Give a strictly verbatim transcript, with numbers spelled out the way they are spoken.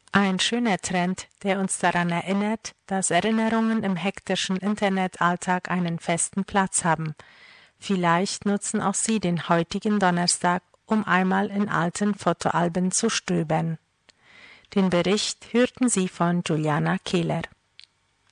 Ein schöner Trend, der uns daran erinnert, dass Erinnerungen im hektischen Internetalltag einen festen Platz haben. Vielleicht nutzen auch Sie den heutigen Donnerstag, um einmal in alten Fotoalben zu stöbern. Den Bericht hörten Sie von Juliana Kehler.